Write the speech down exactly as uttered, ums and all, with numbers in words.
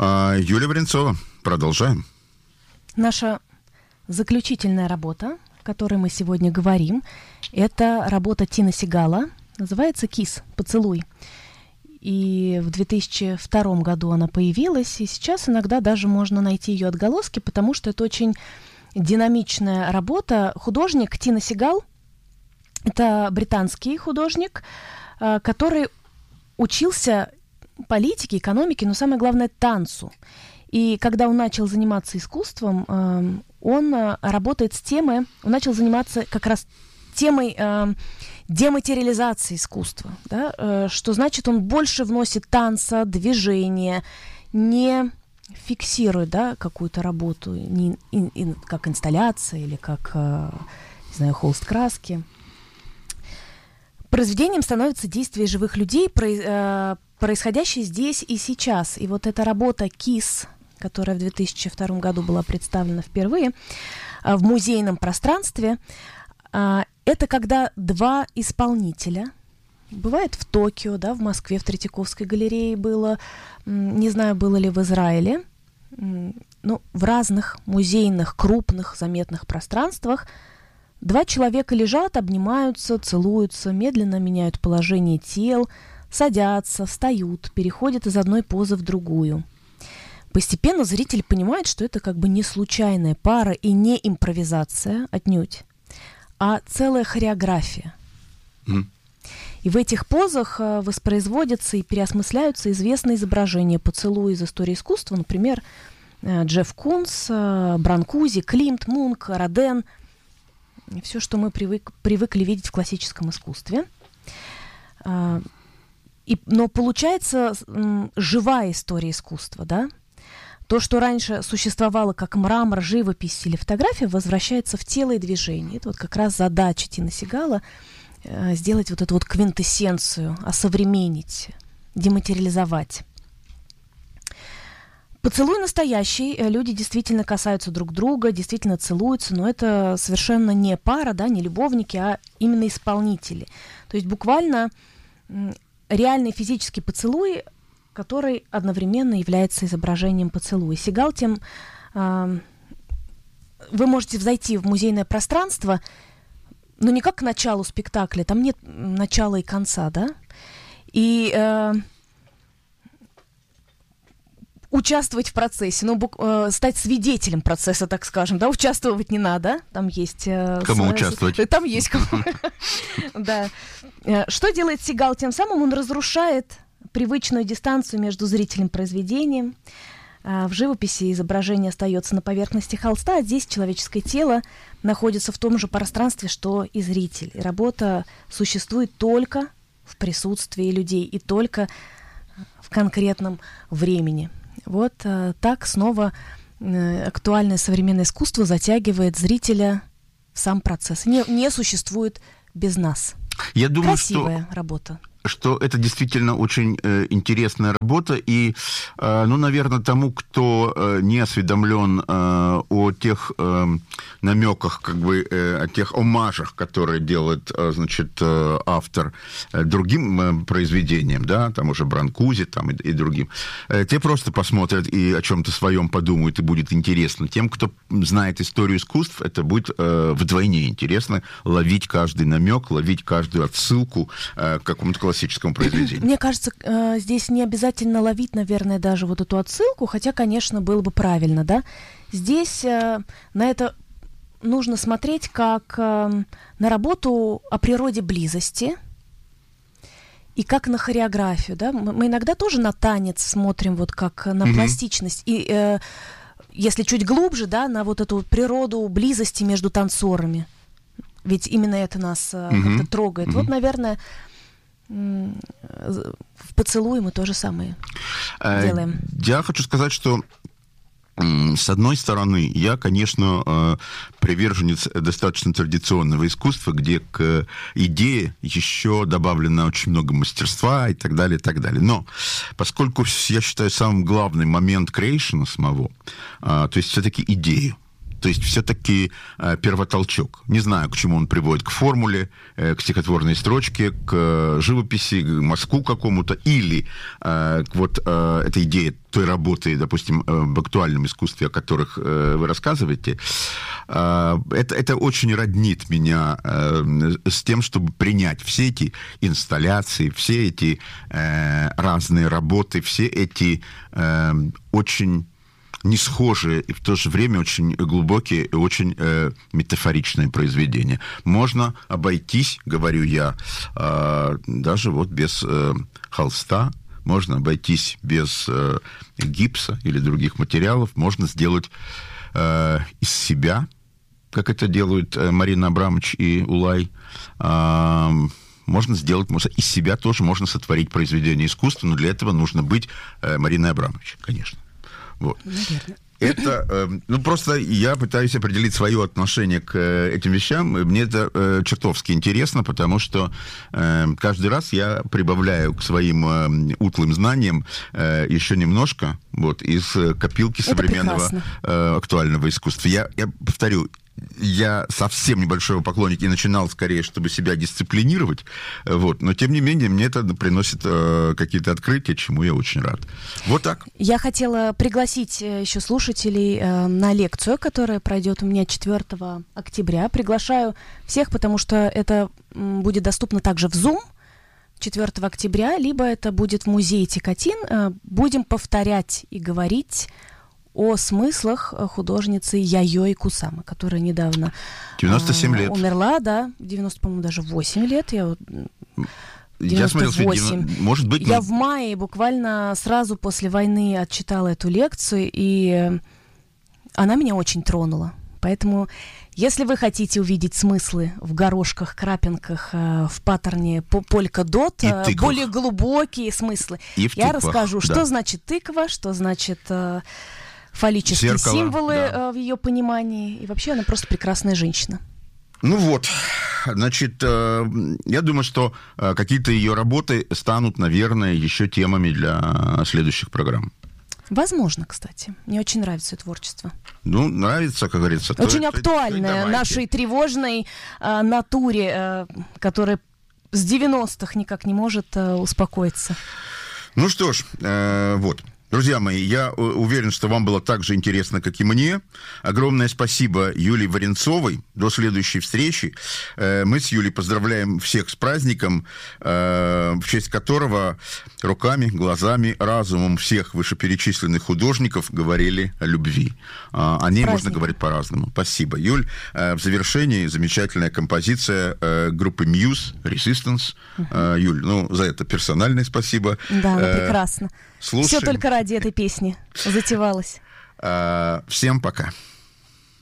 Юлия Варенцова, продолжаем. Наша заключительная работа, о которой мы сегодня говорим, это работа Тина Сигала, называется «Kiss», «Поцелуй». И в две тысячи втором году она появилась, и сейчас иногда даже можно найти ее отголоски, потому что это очень динамичная работа. Художник Тина Сигал – это британский художник, который учился политике, экономике, но самое главное – танцу. И когда он начал заниматься искусством, он работает с темой, он начал заниматься как раз темой дематериализации искусства, да? Что значит, он больше вносит танца, движения, не фиксирует, да, какую-то работу, не, in, in, как инсталляция или как, не знаю, холст краски. Произведением становится действие живых людей, происходящее здесь и сейчас. И вот эта работа «Kiss», которая в две тысячи втором году была представлена впервые в музейном пространстве, это когда два исполнителя, бывает в Токио, да, в Москве, в Третьяковской галерее было, не знаю, было ли в Израиле, ну, в разных музейных, крупных, заметных пространствах, два человека лежат, обнимаются, целуются, медленно меняют положение тел, садятся, встают, переходят из одной позы в другую. Постепенно зритель понимает, что это как бы не случайная пара и не импровизация отнюдь, а целая хореография. Mm. И в этих позах воспроизводятся и переосмысляются известные изображения поцелуя из истории искусства, например, Джефф Кунс, Бранкузи, Климт, Мунк, Роден. Все, что мы привык, привыкли видеть в классическом искусстве. И, но получается живая история искусства, да? То, что раньше существовало как мрамор, живопись или фотография, возвращается в тело и движение. Это вот как раз задача Тина Сигала э, сделать вот эту вот квинтэссенцию, осовременить, дематериализовать. Поцелуй настоящий. Люди действительно касаются друг друга, действительно целуются, но это совершенно не пара, да, не любовники, а именно исполнители. То есть буквально м, реальный физический поцелуй, который одновременно является изображением поцелуя. Сигал тем... Э, вы можете зайти в музейное пространство, но не как к началу спектакля, там нет начала и конца, да? И э, участвовать в процессе, ну, бук, э, стать свидетелем процесса, так скажем, да? Участвовать не надо, там есть... Э, кому с, участвовать? С, там есть кому. Да. Что делает Сигал тем самым? Он разрушает привычную дистанцию между зрителем и произведением. В живописи изображение остается на поверхности холста, а здесь человеческое тело находится в том же пространстве, что и зритель. И работа существует только в присутствии людей и только в конкретном времени. Вот так снова актуальное современное искусство затягивает зрителя в сам процесс. Не, не существует без нас. Я думаю, Красивая что... работа. что это действительно очень э, интересная работа, и, э, ну, наверное, тому, кто э, не осведомлен э, о тех э, намеках, как бы, э, о тех омажах, которые делает, э, значит, э, автор э, другим э, произведениям, да, там уже Бранкузи, там и, и другим, э, те просто посмотрят и о чем-то своем подумают, и будет интересно. Тем, кто знает историю искусств, это будет э, вдвойне интересно ловить каждый намек, ловить каждую отсылку э, к какому-то классическому произведению. Мне кажется, здесь не обязательно ловить, наверное, даже вот эту отсылку, хотя, конечно, было бы правильно, да. Здесь на это нужно смотреть как на работу о природе близости и как на хореографию, да. Мы иногда тоже на танец смотрим вот как на mm-hmm. пластичность и, э, если чуть глубже, да, на вот эту природу близости между танцорами. Ведь именно это нас mm-hmm. как-то трогает. Mm-hmm. Вот, наверное, в поцелуе мы то же самое делаем. Я хочу сказать, что с одной стороны, я, конечно, приверженец достаточно традиционного искусства, где к идее еще добавлено очень много мастерства и так далее, и так далее. Но поскольку я считаю самым главным момент креейшена самого, то есть все-таки идею, То есть все-таки э, первотолчок. Не знаю, к чему он приводит, к формуле, э, к стихотворной строчке, к э, живописи, к мазку какому-то, или э, к вот э, этой идее той работы, допустим, э, в актуальном искусстве, о которых э, вы рассказываете. Э, это, это очень роднит меня э, с тем, чтобы принять все эти инсталляции, все эти э, разные работы, все эти э, очень не схожие и в то же время очень глубокие и очень э, метафоричные произведения. Можно обойтись, говорю я, э, даже вот без э, холста, можно обойтись без э, гипса или других материалов, можно сделать э, из себя, как это делают э, Марина Абрамович и Улай, э, можно сделать, из себя тоже можно сотворить произведение искусства, но для этого нужно быть э, Мариной Абрамович, конечно. Вот. Наверное. Это, э, ну, просто я пытаюсь определить свое отношение к э, этим вещам. Мне это э, чертовски интересно, потому что э, каждый раз я прибавляю к своим э, утлым знаниям э, еще немножко вот, из копилки это современного э, актуального искусства. Я, я повторю, я совсем небольшой поклонник и начинал скорее, чтобы себя дисциплинировать, вот, но тем не менее мне это приносит э, какие-то открытия, чему я очень рад. Вот так. Я хотела пригласить еще слушателей э, на лекцию, которая пройдет у меня четвёртого октября. Приглашаю всех, потому что это м, будет доступно также в Zoom четвёртого октября, либо это будет в музее Тикатин. Э, будем повторять и говорить о смыслах художницы Яёи Кусама, которая недавно девяносто семь лет. умерла, да, девяносто, по-моему, даже восемь лет. Я, я смотрел, девяносто, может быть... Я но... в мае буквально сразу после войны отчитала эту лекцию, и она меня очень тронула. Поэтому, если вы хотите увидеть смыслы в горошках, крапинках, в паттерне полька-дот, более глубокие смыслы, я тыквах, расскажу, да. Что значит тыква, что значит... фаллические Зеркало, символы да. в ее понимании. И вообще она просто прекрасная женщина. Ну вот, значит, я думаю, что какие-то ее работы станут, наверное, еще темами для следующих программ. Возможно, кстати. Мне очень нравится ее творчество. Ну, нравится, как говорится. Очень то, актуальное то, то, нашей тревожной э, натуре, э, которая с девяностых никак не может э, успокоиться. Ну что ж, э, вот. Друзья мои, я уверен, что вам было так же интересно, как и мне. Огромное спасибо Юлии Варенцовой. До следующей встречи. Мы с Юлей поздравляем всех с праздником, в честь которого руками, глазами, разумом всех вышеперечисленных художников говорили о любви. О ней Праздник. Можно говорить по-разному. Спасибо, Юль. В завершении замечательная композиция группы Muse, Resistance. Uh-huh. Юль, ну, за это персональное спасибо. Да, прекрасно. Слушаем. Все только ради этой песни затевалось. Всем пока.